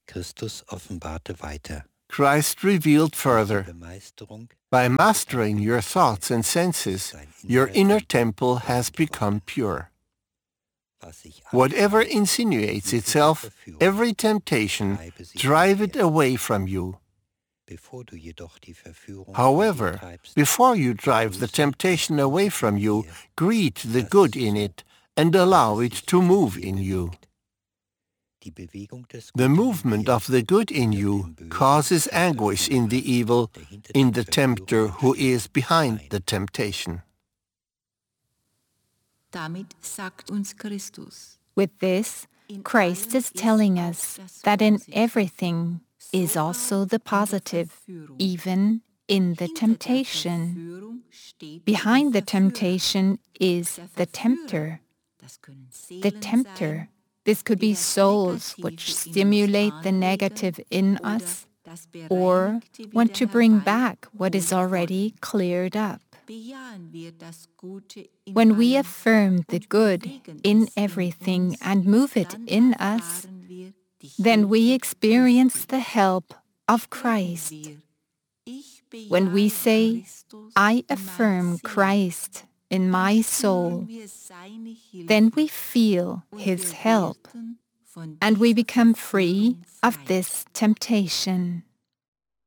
Christus offenbarte weiter. Christ revealed further. Bemeisterung By mastering your thoughts and senses, your inner temple has become pure. Whatever insinuates itself, every temptation, drive it away from you. However, before you drive the temptation away from you, greet the good in it and allow it to move in you. The movement of the good in you causes anguish in the evil, in the tempter who is behind the temptation. Damit sagt uns Christus. With this, Christ is telling us that in everything is also the positive, even in the temptation. Behind the temptation is the tempter. The tempter. This could be souls which stimulate the negative in us or want to bring back what is already cleared up. When we affirm the good in everything and move it in us, then we experience the help of Christ. When we say, I affirm Christ in my soul, then we feel His help, and we become free of this temptation.